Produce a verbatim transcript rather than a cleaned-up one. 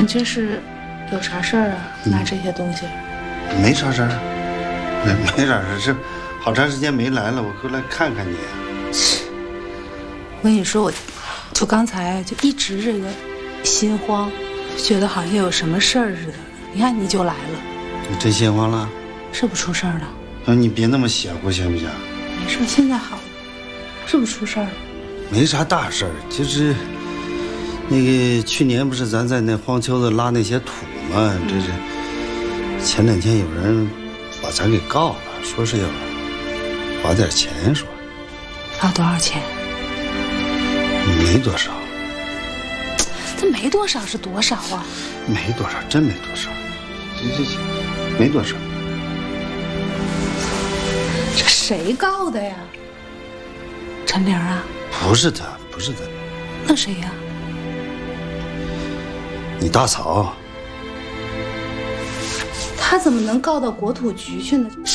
你这是有啥事儿啊？拿这些东西？ 没啥事儿，没没啥事儿，是好长时间没来了，我过来看看你。 我跟你说，我就刚才就一直这个心慌，觉得好像有什么事儿似的。你看你就来了， 你真心慌了？ 是不是出事儿了？ 那你别那么邪乎行不行？ 没事，现在好了，是不是出事儿了？ 没啥大事儿，就是那个去年不是咱在那荒丘子拉那些土吗？嗯、这是前两天有人把咱给告了，说是要罚点钱，说罚多少钱？ 没多少。 这没多少是多少啊？ 没多少，真没多少，这这这没多少。 这谁告的呀？陈玲啊？ 不是他，不是他。 那谁呀？ 你大嫂。 他怎么能告到国土局去呢？